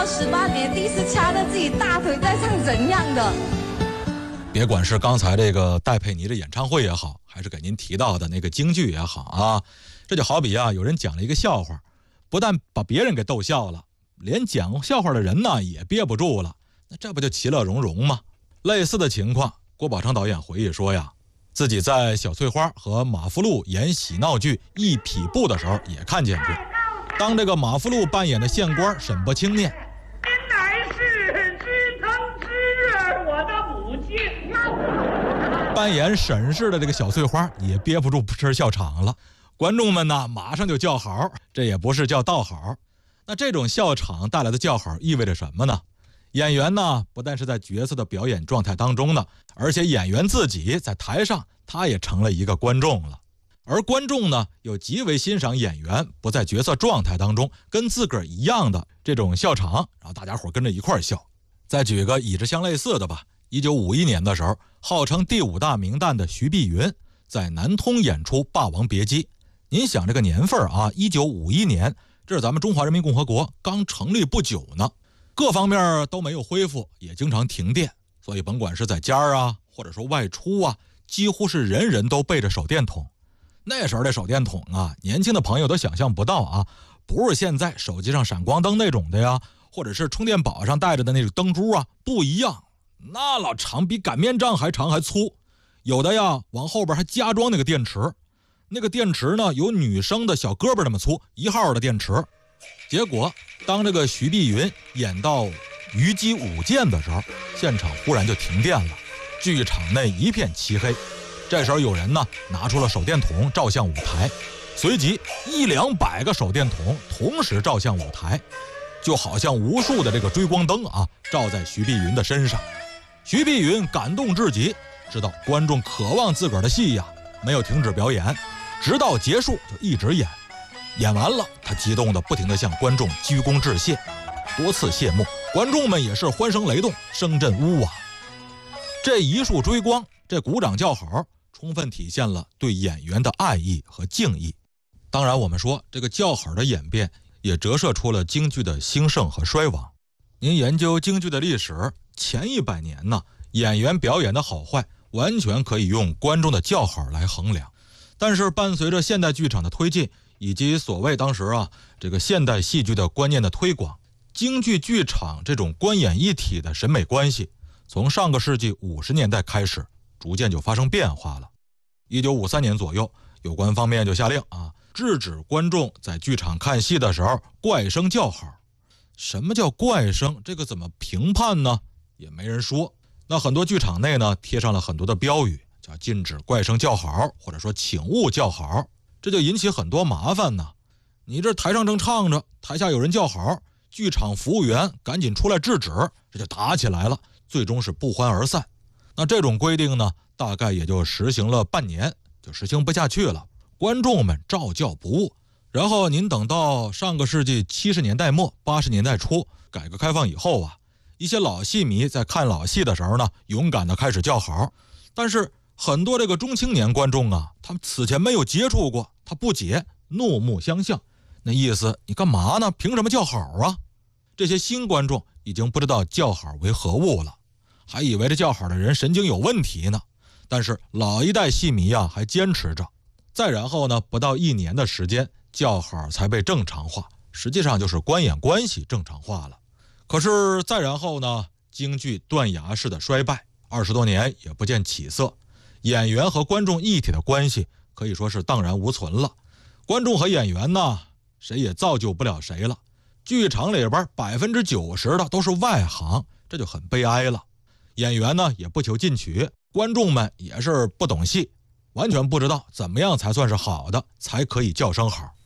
18年第一次掐着自己大腿在唱怎样的。 别管是刚才这个戴佩妮的演唱会也好，还是给您提到的那个京剧也好啊，这就好比啊，有人讲了一个笑话，不但把别人给逗笑了，连讲笑话的人呢也憋不住了，那这不就其乐融融吗？类似的情况，郭宝昌导演回忆说呀，自己在小翠花和马福禄演喜闹剧《一匹布》的时候也看见过。当这个马福禄扮演的县官沈伯清念：“ 您乃是知疼知热我的母亲。” 扮演沈氏的这个小翠花也憋不住不吃笑场了，观众们呢马上就叫好，这也不是叫道好。那这种笑场带来的叫好意味着什么呢？演员呢不但是在角色的表演状态当中呢，而且演员自己在台上他也成了一个观众了，而观众呢又极为欣赏演员不在角色状态当中跟自个儿一样的这种笑场，然后大家伙跟着一块笑。再举个以之相类似的吧，1951年的时候，号称第5大名旦的徐碧云在南通演出《霸王别姬》。您想这个年份啊，1951年，这是咱们中华人民共和国刚成立不久呢，各方面都没有恢复，也经常停电，所以甭管是在家啊，或者说外出啊，几乎是人人都背着手电筒。那时候的手电筒啊，年轻的朋友都想象不到啊，不是现在手机上闪光灯那种的呀，或者是充电宝上带着的那种灯珠啊，不一样，那老长，比擀面杖还长还粗，有的呀往后边还加装那个电池，那个电池呢有女生的小胳膊那么粗，1号的电池。结果当这个徐碧云演到虞姬舞剑的时候，现场忽然就停电了，剧场内一片漆黑。这时候有人呢拿出了手电筒照向舞台，随即100-200个手电筒同时照向舞台，就好像无数的这个追光灯啊照在徐碧云的身上。徐碧云感动至极，知道观众渴望自个儿的戏呀，没有停止表演，直到结束就一直演。演完了，他激动的不停地向观众鞠躬致谢，多次谢幕，观众们也是欢声雷动，声震屋瓦。这一束追光，这鼓掌叫好，充分体现了对演员的爱意和敬意。当然我们说这个叫好的演变也折射出了京剧的兴盛和衰亡。您研究京剧的历史，前100年呢，演员表演的好坏完全可以用观众的叫好来衡量。但是伴随着现代剧场的推进，以及所谓当时啊这个现代戏剧的观念的推广，京剧剧场这种观演一体的审美关系，从上个世纪50年代开始逐渐就发生变化了。1953年左右，有关方面就下令啊，制止观众在剧场看戏的时候怪声叫好。什么叫怪声？这个怎么评判呢？也没人说。那很多剧场内呢贴上了很多的标语，叫禁止怪声叫好，或者说请勿叫好，这就引起很多麻烦呢。你这台上正唱着，台下有人叫好，剧场服务员赶紧出来制止，这就打起来了，最终是不欢而散。那这种规定呢，大概也就实行了半年，就实行不下去了，观众们照叫不误。然后您等到上个世纪70年代末80年代初，改革开放以后啊，一些老戏迷在看老戏的时候呢，勇敢的开始叫好。但是很多这个中青年观众啊，他们此前没有接触过，他不解，怒目相向，那意思你干嘛呢？凭什么叫好啊？这些新观众已经不知道叫好为何物了，还以为这叫好的人神经有问题呢。但是老一代戏迷啊还坚持着。再然后呢，不到1年的时间，叫好才被正常化，实际上就是观演关系正常化了。可是再然后呢，京剧断崖式的衰败，20多年也不见起色，演员和观众一体的关系可以说是荡然无存了。观众和演员呢，谁也造就不了谁了。剧场里边90%的都是外行，这就很悲哀了。演员呢也不求进取，观众们也是不懂戏，完全不知道怎么样才算是好的，才可以叫声好。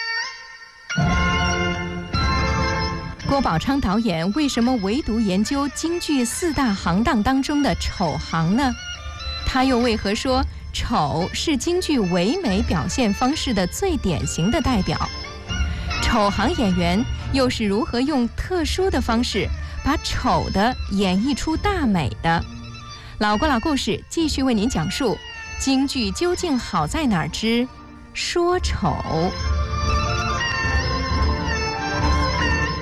郭宝昌导演为什么唯独研究京剧4大行当当中的丑行呢？他又为何说丑是京剧唯美表现方式的最典型的代表？丑行演员又是如何用特殊的方式把丑的演绎出大美的？老郭老故事继续为您讲述京剧究竟好在哪儿之说丑。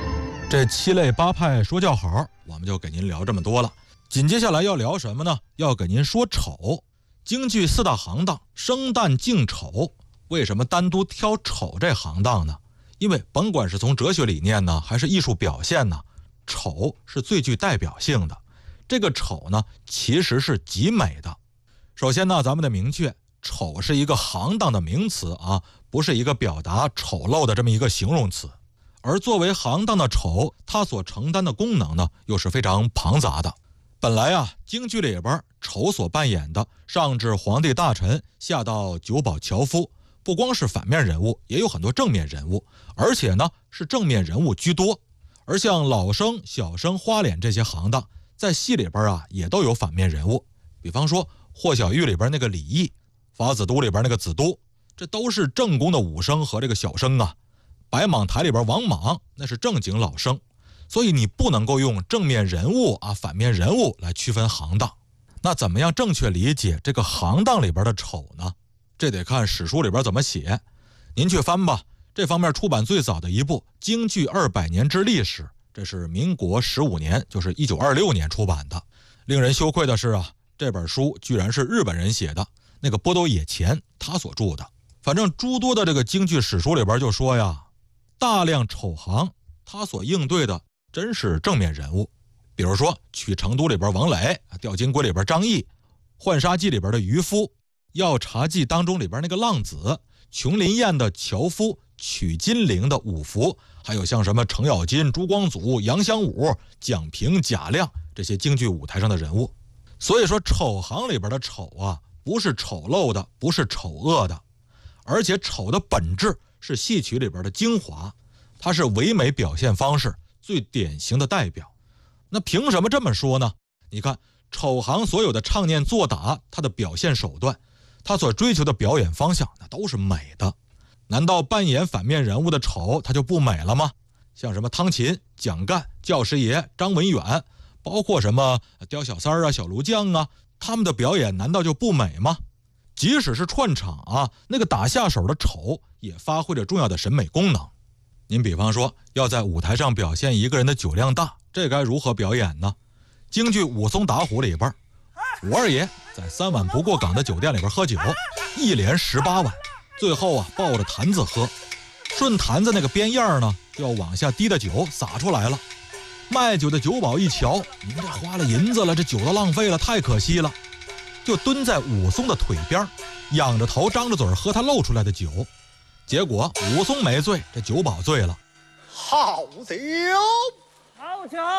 这七类八派说叫好，我们就给您聊这么多了。紧接下来要聊什么呢？要给您说丑。京剧四大行当，生旦净丑，为什么单独挑丑这行当呢？因为甭管是从哲学理念呢，还是艺术表现呢，丑是最具代表性的。这个丑呢，其实是极美的。首先呢，咱们得明确，丑是一个行当的名词啊，不是一个表达丑陋的这么一个形容词。而作为行当的丑，它所承担的功能呢，又是非常庞杂的。本来啊，京剧里边丑所扮演的，上至皇帝大臣，下到酒保樵夫，不光是反面人物，也有很多正面人物，而且呢是正面人物居多。而像老生、小生、花脸这些行当，在戏里边啊也都有反面人物。比方说霍小玉里边那个李毅，法子都里边那个子都，这都是正宫的武生和这个小生啊。白蟒台里边王莽那是正经老生，所以你不能够用正面人物啊、反面人物来区分行当。那怎么样正确理解这个行当里边的丑呢？这得看史书里边怎么写。您去翻吧，这方面出版最早的一部《京剧200年之历史》，这是民国15年，就是1926年出版的。令人羞愧的是啊，这本书居然是日本人写的，那个波多野前他所著的。反正诸多的这个京剧史书里边就说呀，大量丑行他所应对的真是正面人物。比如说取成都里边王磊，吊金龟里边张毅，浣纱记里边的渔夫，药茶记当中里边那个浪子，琼林宴的樵夫，取金陵的五福，还有像什么程咬金、朱光祖、杨香武、蒋平、贾亮这些京剧舞台上的人物。所以说丑行里边的丑啊，不是丑陋的，不是丑恶的，而且丑的本质是戏曲里边的精华，它是唯美表现方式最典型的代表。那凭什么这么说呢？你看丑行所有的唱念做打，它的表现手段，它所追求的表演方向，那都是美的。难道扮演反面人物的丑它就不美了吗？像什么汤勤、蒋干、教师爷、张文远，包括什么刁小三啊、小卢将啊，他们的表演难道就不美吗？即使是串场啊，那个打下手的丑也发挥着重要的审美功能。您比方说要在舞台上表现一个人的酒量大，这该如何表演呢？京剧武松打虎里边，武二爷在3碗不过岗的酒店里边喝酒，一连18碗，最后啊抱着坛子喝，顺坛子那个边沿呢要往下滴的酒洒出来了。卖酒的酒保一瞧，您这花了银子了，这酒都浪费了，太可惜了，就蹲在武松的腿边，仰着头张着嘴喝他漏出来的酒。结果武松没醉，这酒保醉了。 好酒， 好酒。